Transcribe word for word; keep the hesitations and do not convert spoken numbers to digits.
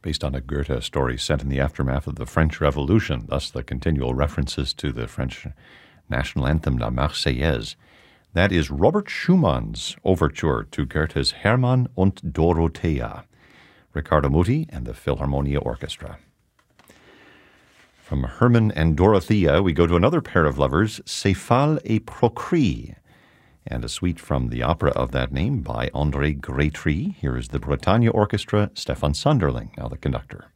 based on a Goethe story set in the aftermath of the French Revolution, thus the continual references to the French national anthem, La Marseillaise. That is Robert Schumann's overture to Goethe's Hermann und Dorothea, Riccardo Muti and the Philharmonia Orchestra. From Hermann and Dorothea, we go to another pair of lovers, Céphale et Procris, and a suite from the opera of that name by André Grétry. Here is the Bretagne Orchestra, Stefan Sonderling, now the conductor.